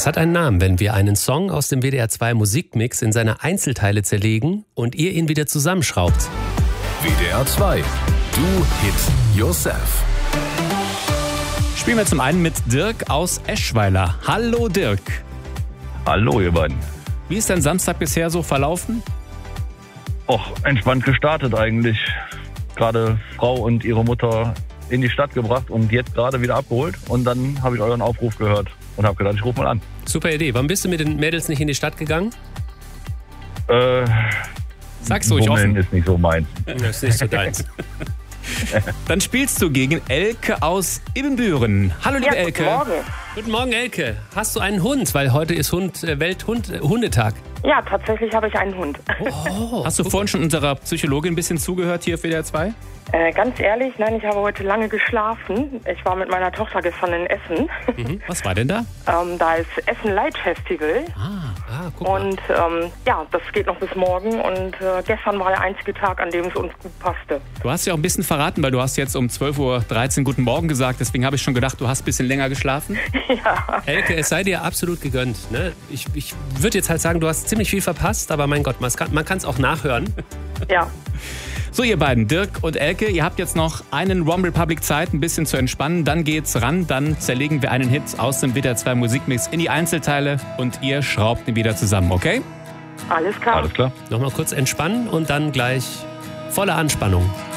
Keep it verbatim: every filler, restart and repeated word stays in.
Das hat einen Namen, wenn wir einen Song aus dem W D R zwei Musikmix in seine Einzelteile zerlegen und ihr ihn wieder zusammenschraubt. W D R zwei. Do Hit Yourself. Spielen wir zum einen mit Dirk aus Eschweiler. Hallo Dirk. Hallo ihr beiden. Wie ist dein Samstag bisher so verlaufen? Och, entspannt gestartet eigentlich. Gerade Frau und ihre Mutter in die Stadt gebracht und jetzt gerade wieder abgeholt. Und dann habe ich euren Aufruf gehört und habe gedacht, ich rufe mal an. Super Idee. Warum bist du mit den Mädels nicht in die Stadt gegangen? Äh, Sag's ruhig offen. ist nicht so meins. Das ist nicht so deins. Dann spielst du gegen Elke aus Ibbenbüren. Hallo liebe Ja, Elke. guten Morgen. Guten Morgen, Elke. Hast du einen Hund? Weil heute ist Hund, äh, Welthund-Hundetag. Ja, tatsächlich habe ich einen Hund. Oh, Hast du vorhin schon unserer Psychologin ein bisschen zugehört hier auf W D R zwei? Äh, ganz ehrlich, nein, ich habe heute lange geschlafen. Ich war mit meiner Tochter gestern in Essen. Mhm. Was war denn da? ähm, da ist Essen Light Festival. Ah, ah guck mal. Und ähm, ja, das geht noch bis morgen. Und äh, gestern war der einzige Tag, an dem es uns gut passte. Du hast ja auch ein bisschen verraten, weil du hast jetzt um zwölf Uhr dreizehn Guten Morgen gesagt. Deswegen habe ich schon gedacht, du hast ein bisschen länger geschlafen. Ja. Elke, es sei dir absolut gegönnt. Ne? Ich, ich würde jetzt halt sagen, du hast ziemlich viel verpasst, aber mein Gott, man kann es auch nachhören. Ja. So, ihr beiden, Dirk und Elke, ihr habt jetzt noch einen Rom Republic Zeit, ein bisschen zu entspannen. Dann geht's ran, dann zerlegen wir einen Hit aus dem W D R zwei Musikmix in die Einzelteile und ihr schraubt ihn wieder zusammen, okay? Alles klar. Alles klar. Nochmal kurz entspannen und dann gleich volle Anspannung.